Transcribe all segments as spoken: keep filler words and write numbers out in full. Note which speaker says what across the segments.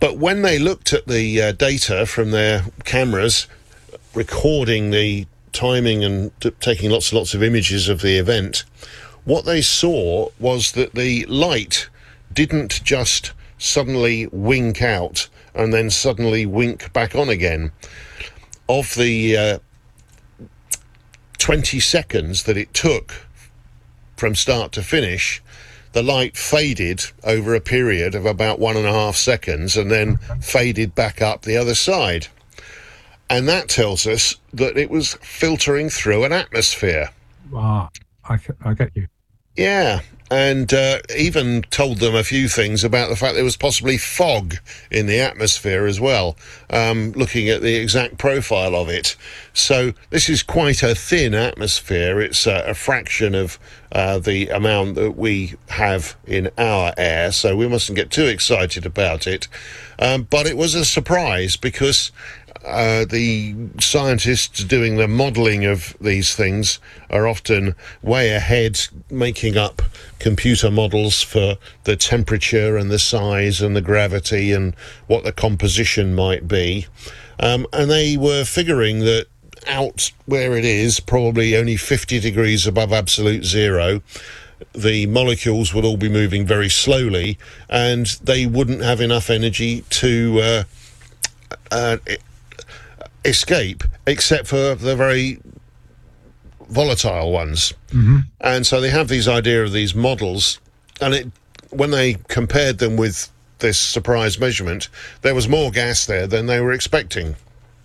Speaker 1: But when they looked at the uh, data from their cameras, recording the timing and t- taking lots and lots of images of the event, what they saw was that the light didn't just suddenly wink out and then suddenly wink back on again. Of the uh, twenty seconds that it took from start to finish, the light faded over a period of about one and a half seconds and then faded back up the other side. And that tells us that it was filtering through an atmosphere.
Speaker 2: Ah, I, I get you.
Speaker 1: Yeah, and uh, even told them a few things about the fact there was possibly fog in the atmosphere as well, um, looking at the exact profile of it. So this is quite a thin atmosphere. It's uh, a fraction of uh, the amount that we have in our air, so we mustn't get too excited about it. Um, but it was a surprise because Uh, the scientists doing the modelling of these things are often way ahead, making up computer models for the temperature and the size and the gravity and what the composition might be. Um, and they were figuring that out where it is, probably only fifty degrees above absolute zero, the molecules would all be moving very slowly and they wouldn't have enough energy to uh, uh, escape, except for the very volatile ones.
Speaker 2: Mm-hmm.
Speaker 1: And so they have these idea of these models, and it when they compared them with this surprise measurement, there was more gas there than they were expecting.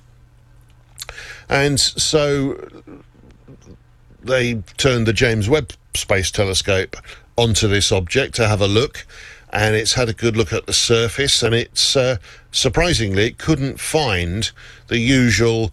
Speaker 1: And so they turned the James Webb Space Telescope onto this object to have a look, and it's had a good look at the surface, and it's uh, surprisingly it couldn't find the usual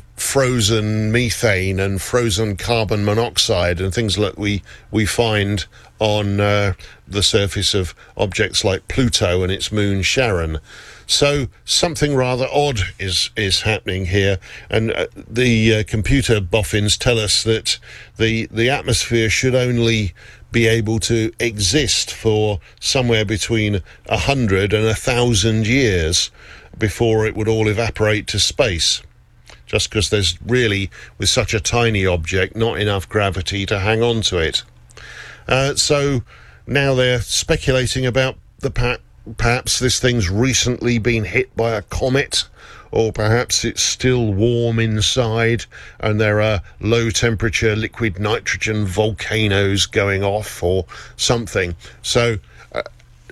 Speaker 1: frozen methane and frozen carbon monoxide and things like we we find on uh, the surface of objects like Pluto and its moon Charon. So something rather odd is is happening here, and uh, the uh, computer boffins tell us that the the atmosphere should only be able to exist for somewhere between a hundred and a thousand years before it would all evaporate to space, just because there's really, with such a tiny object, not enough gravity to hang on to it. Uh, so now they're speculating about the pa- perhaps this thing's recently been hit by a comet, or perhaps it's still warm inside and there are low temperature liquid nitrogen volcanoes going off or something. So uh,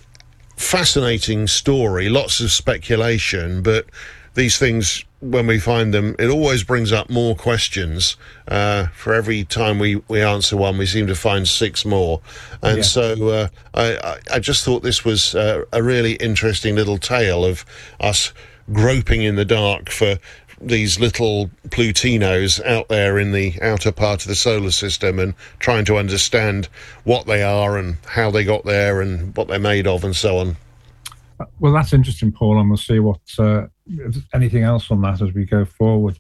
Speaker 1: fascinating story, lots of speculation, but these things, when we find them, it always brings up more questions. Uh, for every time we, we answer one, we seem to find six more. And yeah. so uh, I, I just thought this was uh, a really interesting little tale of us groping in the dark for these little Plutinos out there in the outer part of the solar system and trying to understand what they are and how they got there and what they're made of and so on.
Speaker 2: Well, that's interesting, Paul, and we'll see what uh, if there's anything else on that as we go forward.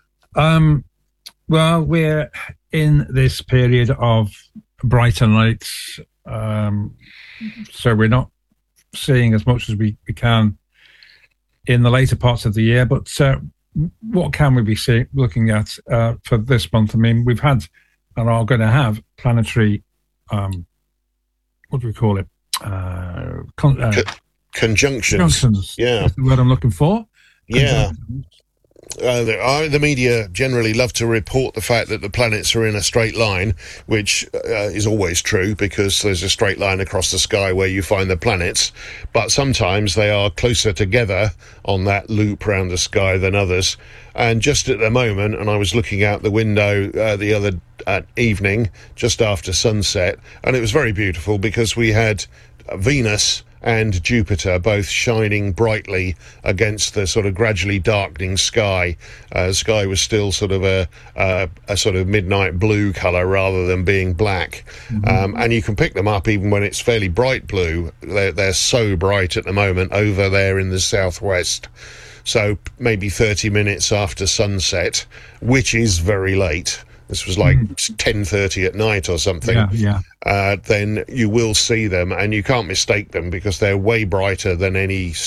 Speaker 2: Um, well, we're in this period of brighter nights, um, so we're not seeing as much as we, we can in the later parts of the year, but uh, what can we be see, looking at uh, for this month? I mean, we've had and are going to have planetary, um, what do we call it? Uh, con- uh,
Speaker 1: Conjunctions.
Speaker 2: Conjunctions.
Speaker 1: Yeah.
Speaker 2: That's the word I'm looking for.
Speaker 1: Yeah. Uh, the, uh, the media generally love to report the fact that the planets are in a straight line, which uh, is always true because there's a straight line across the sky where you find the planets. But sometimes they are closer together on that loop around the sky than others. And just at the moment, and I was looking out the window uh, the other uh, evening, just after sunset, and it was very beautiful because we had Venus and Jupiter both shining brightly against the sort of gradually darkening sky. Uh, the sky was still sort of a, a, a sort of midnight blue colour rather than being black. Mm-hmm. Um, and you can pick them up even when it's fairly bright blue. They're, they're so bright at the moment over there in the southwest. So maybe thirty minutes after sunset, which is very late. This was like mm. ten thirty at night or something.
Speaker 2: Yeah, yeah.
Speaker 1: Uh, then you will see them, and you can't mistake them because they're way brighter than any